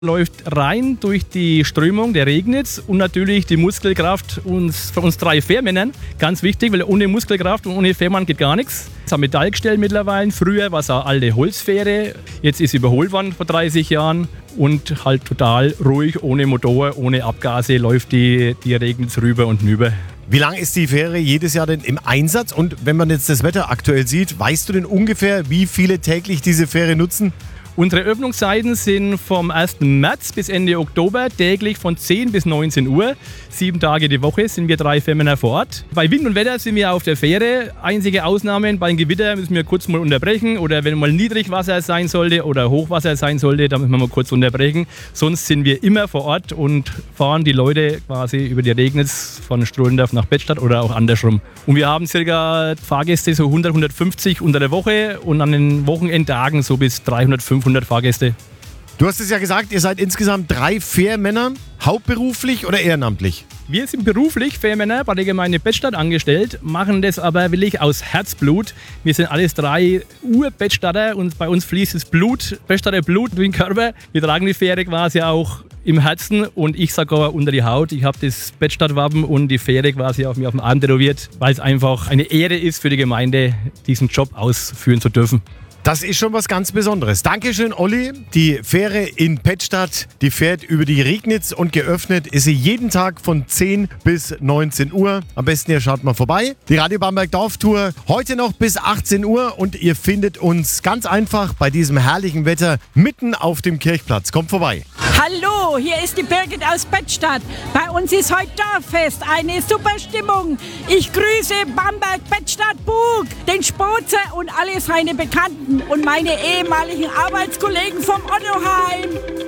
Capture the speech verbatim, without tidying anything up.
läuft rein durch die Strömung der Regnitz und natürlich die Muskelkraft uns, von uns drei Fährmännern. Ganz wichtig, weil ohne Muskelkraft und ohne Fährmann geht gar nichts. Es haben Metallgestell mittlerweile. Früher war es eine alte Holzfähre. Jetzt ist sie überholt worden vor dreißig Jahren und halt total ruhig, ohne Motor, ohne Abgase läuft die, die Regnitz rüber und hinüber. Wie lange ist die Fähre jedes Jahr denn im Einsatz? Und wenn man jetzt das Wetter aktuell sieht, weißt du denn ungefähr, wie viele täglich diese Fähre nutzen? Unsere Öffnungszeiten sind vom ersten März bis Ende Oktober täglich von zehn bis neunzehn Uhr. Sieben Tage die Woche sind wir drei Fährmänner vor Ort. Bei Wind und Wetter sind wir auf der Fähre. Einzige Ausnahmen, beim Gewitter müssen wir kurz mal unterbrechen. Oder wenn mal Niedrigwasser sein sollte oder Hochwasser sein sollte, dann müssen wir mal kurz unterbrechen. Sonst sind wir immer vor Ort und fahren die Leute quasi über die Regnitz von Strullendorf nach Bettstadt oder auch andersrum. Und wir haben circa Fahrgäste, so hundert, hundertfünfzig unter der Woche und an den Wochenendtagen so bis dreihundert, fünfhundert Fahrgäste. Du hast es ja gesagt, ihr seid insgesamt drei Fährmänner, hauptberuflich oder ehrenamtlich? Wir sind beruflich Fährmänner bei der Gemeinde Bettstadt angestellt, machen das aber wirklich aus Herzblut. Wir sind alles drei Ur-Bettstadter und bei uns fließt das Blut, Bettstadter Blut durch den Körper. Wir tragen die Fähre quasi auch im Herzen und ich sogar unter die Haut. Ich habe das Bettstadtwappen und die Fähre quasi auf mir auf dem Arm tätowiert, weil es einfach eine Ehre ist für die Gemeinde, diesen Job ausführen zu dürfen. Das ist schon was ganz Besonderes. Dankeschön, Olli. Die Fähre in Pettstadt, die fährt über die Regnitz und geöffnet ist sie jeden Tag von zehn bis neunzehn Uhr. Am besten ihr schaut mal vorbei. Die Radio Bamberg Dorftour heute noch bis achtzehn Uhr und ihr findet uns ganz einfach bei diesem herrlichen Wetter mitten auf dem Kirchplatz. Kommt vorbei. Hallo, hier ist die Birgit aus Bettstadt. Bei uns ist heute Dorffest, eine super Stimmung. Ich grüße Bamberg, Bettstadt, Bug, den Spoze und alle seine Bekannten und meine ehemaligen Arbeitskollegen vom Ottoheim.